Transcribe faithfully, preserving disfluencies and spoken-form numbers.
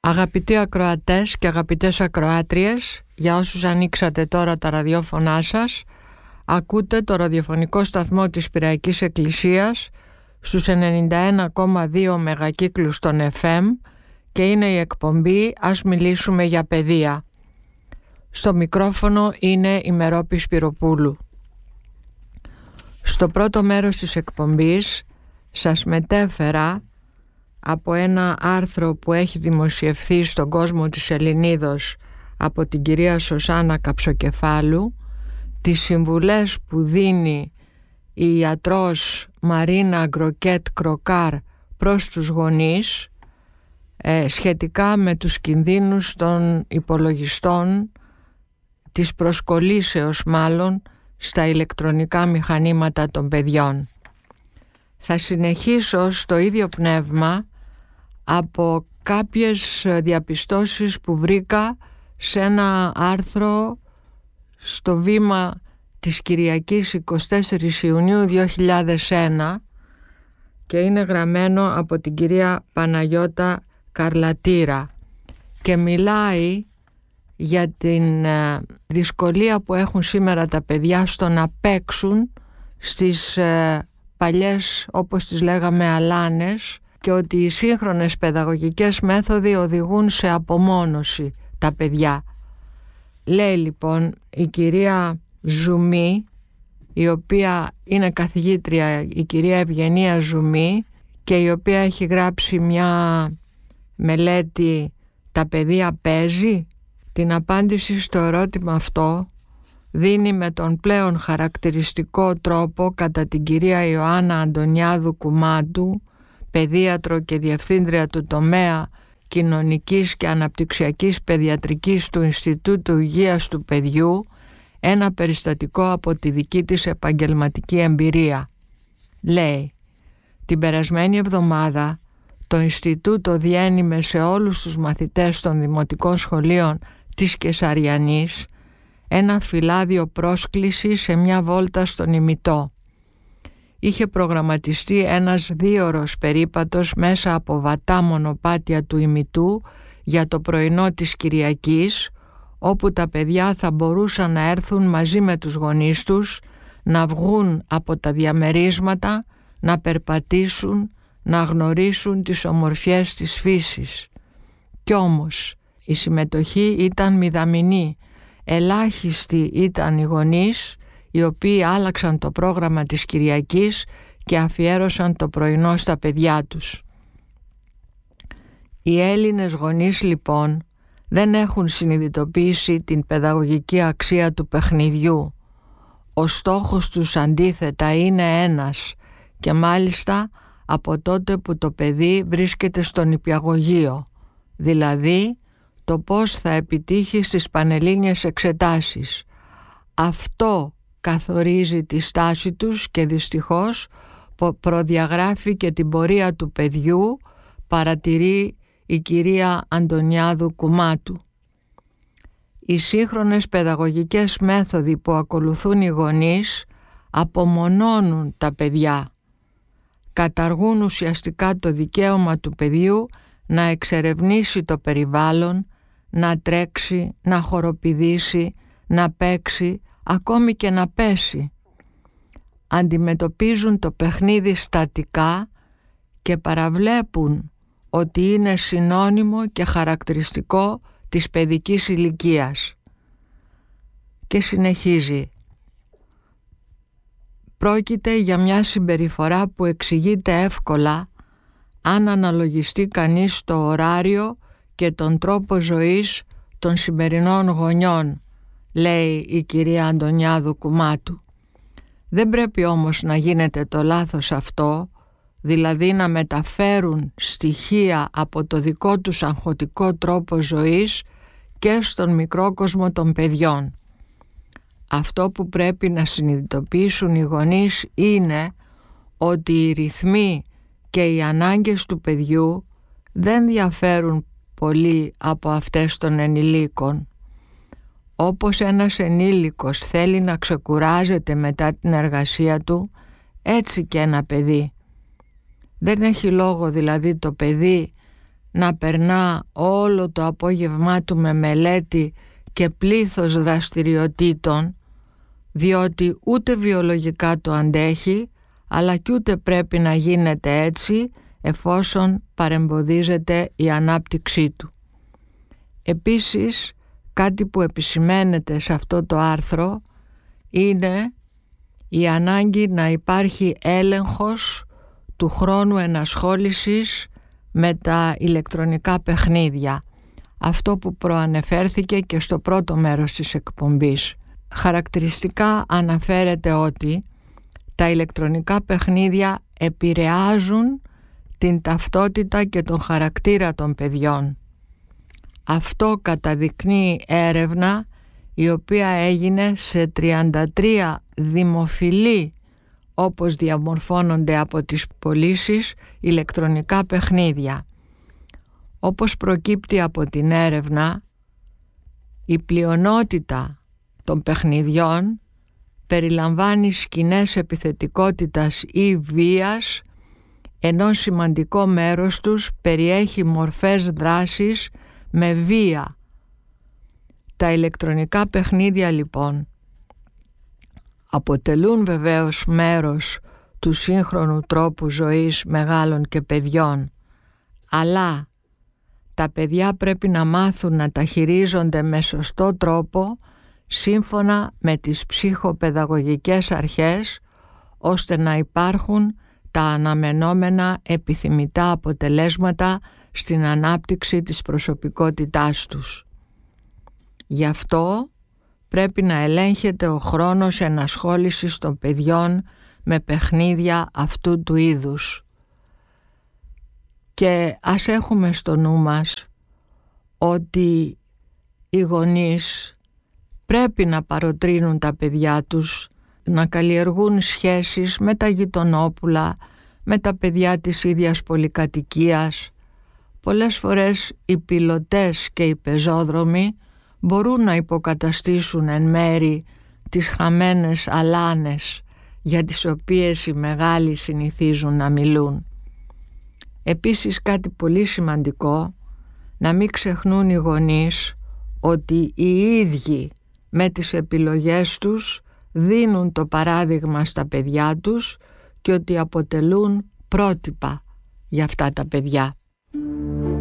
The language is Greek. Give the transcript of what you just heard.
Αγαπητοί ακροατές και αγαπητές ακροάτριες, για όσους ανοίξατε τώρα τα ραδιόφωνά σας, ακούτε το ραδιοφωνικό σταθμό της Πειραϊκής Εκκλησίας στους ενενήντα ένα κόμμα δύο μεγακύκλους των εφ εμ και είναι η εκπομπή «Ας μιλήσουμε για παιδεία». Στο μικρόφωνο είναι η Μερόπη Σπυροπούλου. Στο πρώτο μέρος της εκπομπής σας μετέφερα από ένα άρθρο που έχει δημοσιευθεί στον κόσμο της Ελληνίδος από την κυρία Σωσάνα Καψοκεφάλου, τις συμβουλές που δίνει η ιατρός Μαρίνα Γκροκέτ Κροκάρ προς τους γονείς ε, σχετικά με τους κινδύνους των υπολογιστών, της προσκολήσεως μάλλον στα ηλεκτρονικά μηχανήματα των παιδιών. Θα συνεχίσω στο ίδιο πνεύμα από κάποιες διαπιστώσεις που βρήκα σε ένα άρθρο στο Βήμα της Κυριακής εικοστή τέταρτη Ιουνίου δύο χιλιάδες ένα και είναι γραμμένο από την κυρία Παναγιώτα Καρλατήρα και μιλάει για την ε, δυσκολία που έχουν σήμερα τα παιδιά στο να παίξουν στις ε, παλιές, όπως τις λέγαμε, αλάνες, και ότι οι σύγχρονες παιδαγωγικές μέθοδοι οδηγούν σε απομόνωση τα παιδιά. Λέει λοιπόν η κυρία Ζουμή, η οποία είναι καθηγήτρια, η κυρία Ευγενία Ζουμή, και η οποία έχει γράψει μια μελέτη «Τα παιδεία παίζει». Την απάντηση στο ερώτημα αυτό δίνει με τον πλέον χαρακτηριστικό τρόπο κατά την κυρία Ιωάννα Αντωνιάδου Κουμάντου, παιδίατρο και διευθύντρια του τομέα κοινωνικής και αναπτυξιακής παιδιατρικής του Ινστιτούτου Υγείας του Παιδιού, ένα περιστατικό από τη δική της επαγγελματική εμπειρία. Λέει: την περασμένη εβδομάδα το Ινστιτούτο διένυμε σε όλους τους μαθητές των δημοτικών σχολείων της Κεσαριανής ένα φυλάδιο πρόσκληση σε μια βόλτα στον Ημιτό. Είχε προγραμματιστεί ένας δίωρος περίπατος μέσα από βατά μονοπάτια του Ημιτού για το πρωινό της Κυριακής, όπου τα παιδιά θα μπορούσαν να έρθουν μαζί με τους γονείς τους, να βγουν από τα διαμερίσματα, να περπατήσουν, να γνωρίσουν τις ομορφιές της φύσης. Κι όμως η συμμετοχή ήταν μηδαμινή. Ελάχιστοι ήταν οι γονείς, οι οποίοι άλλαξαν το πρόγραμμα της Κυριακής και αφιέρωσαν το πρωινό στα παιδιά τους. Οι Έλληνες γονείς λοιπόν δεν έχουν συνειδητοποιήσει την παιδαγωγική αξία του παιχνιδιού. Ο στόχος τους αντίθετα είναι ένας, και μάλιστα από τότε που το παιδί βρίσκεται στο νηπιαγωγείο, δηλαδή το πώς θα επιτύχει στις πανελλήνιες εξετάσεις. Αυτό καθορίζει τη στάση τους και δυστυχώς προδιαγράφει και την πορεία του παιδιού, παρατηρεί η κυρία Αντωνιάδου Κουμάτου. Οι σύγχρονες παιδαγωγικές μέθοδοι που ακολουθούν οι γονείς απομονώνουν τα παιδιά. Καταργούν ουσιαστικά το δικαίωμα του παιδιού να εξερευνήσει το περιβάλλον, να τρέξει, να χοροπηδήσει, να παίξει, ακόμη και να πέσει. Αντιμετωπίζουν το παιχνίδι στατικά και παραβλέπουν ότι είναι συνώνυμο και χαρακτηριστικό της παιδικής ηλικίας. Και συνεχίζει: πρόκειται για μια συμπεριφορά που εξηγείται εύκολα αν αναλογιστεί κανείς το ωράριο και τον τρόπο ζωής των σημερινών γονιών, λέει η κυρία Αντωνιάδου Κουμάτου. Δεν πρέπει όμως να γίνεται το λάθος αυτό, δηλαδή να μεταφέρουν στοιχεία από το δικό τους αγχωτικό τρόπο ζωής και στον μικρό κόσμο των παιδιών. Αυτό που πρέπει να συνειδητοποιήσουν οι γονείς είναι ότι οι ρυθμοί και οι ανάγκες του παιδιού δεν διαφέρουν πολύ από αυτές των ενηλίκων. Όπως ένας ενήλικος θέλει να ξεκουράζεται μετά την εργασία του, έτσι και ένα παιδί. Δεν έχει λόγο δηλαδή το παιδί να περνά όλο το απόγευμά του με μελέτη και πλήθος δραστηριοτήτων, διότι ούτε βιολογικά το αντέχει, αλλά κι ούτε πρέπει να γίνεται έτσι εφόσον παρεμποδίζεται η ανάπτυξή του. Επίσης, κάτι που επισημαίνεται σε αυτό το άρθρο είναι η ανάγκη να υπάρχει έλεγχος του χρόνου ενασχόλησης με τα ηλεκτρονικά παιχνίδια. Αυτό που προανεφέρθηκε και στο πρώτο μέρος της εκπομπής. Χαρακτηριστικά αναφέρεται ότι τα ηλεκτρονικά παιχνίδια επηρεάζουν την ταυτότητα και τον χαρακτήρα των παιδιών. Αυτό καταδεικνύει έρευνα η οποία έγινε σε τριάντα τρία δημοφιλή, όπως διαμορφώνονται από τις πωλήσεις, ηλεκτρονικά παιχνίδια. Όπως προκύπτει από την έρευνα, η πλειονότητα των παιχνιδιών περιλαμβάνει σκηνές επιθετικότητας ή βίας, ενώ σημαντικό μέρος τους περιέχει μορφές δράσης με βία. Τα ηλεκτρονικά παιχνίδια λοιπόν αποτελούν βεβαίως μέρος του σύγχρονου τρόπου ζωής μεγάλων και παιδιών, αλλά τα παιδιά πρέπει να μάθουν να τα χειρίζονται με σωστό τρόπο σύμφωνα με τις ψυχοπαιδαγωγικές αρχές, ώστε να υπάρχουν τα αναμενόμενα επιθυμητά αποτελέσματα στην ανάπτυξη της προσωπικότητάς τους. Γι' αυτό πρέπει να ελέγχεται ο χρόνος ενασχόλησης των παιδιών με παιχνίδια αυτού του είδους. Και ας έχουμε στο νου μας ότι οι γονείς πρέπει να παροτρύνουν τα παιδιά τους να καλλιεργούν σχέσεις με τα γειτονόπουλα, με τα παιδιά της ίδιας πολυκατοικίας. Πολλές φορές οι πιλωτές και οι πεζόδρομοι μπορούν να υποκαταστήσουν εν μέρη τις χαμένες αλάνες για τις οποίες οι μεγάλοι συνηθίζουν να μιλούν. Επίσης, κάτι πολύ σημαντικό, να μην ξεχνούν οι γονείς ότι οι ίδιοι με τις επιλογές τους δίνουν το παράδειγμα στα παιδιά τους και ότι αποτελούν πρότυπα για αυτά τα παιδιά.